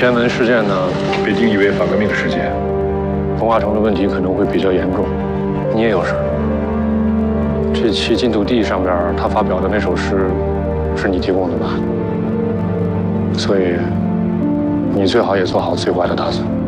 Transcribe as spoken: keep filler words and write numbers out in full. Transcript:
天安门事件呢， 被定义为反革命事件， 风化城的问题可能会比较严重。你也有事。这期禁土地上边他发表的那首诗，是你提供的吧？所以，你最好也做好最坏的打算。